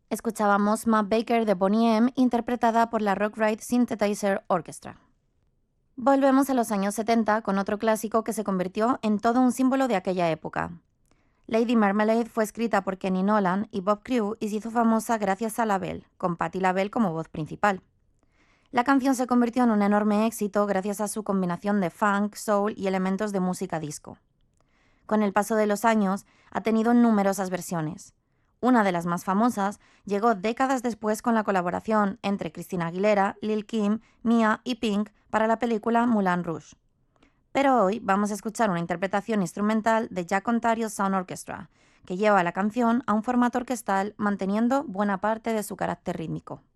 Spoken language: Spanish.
Escuchábamos Matt Baker de Boney M, interpretada por la Rockride Synthesizer Orchestra. Volvemos a los años 70 con otro clásico que se convirtió en todo un símbolo de aquella época. Lady Marmalade fue escrita por Kenny Nolan y Bob Crewe y se hizo famosa gracias a LaBelle, con Patti LaBelle como voz principal. La canción se convirtió en un enorme éxito gracias a su combinación de funk, soul y elementos de música disco. Con el paso de los años, ha tenido numerosas versiones. Una de las más famosas llegó décadas después con la colaboración entre Christina Aguilera, Lil' Kim, Mia y Pink para la película Moulin Rouge. Pero hoy vamos a escuchar una interpretación instrumental de Jack Ontario Sound Orchestra, que lleva la canción a un formato orquestal manteniendo buena parte de su carácter rítmico.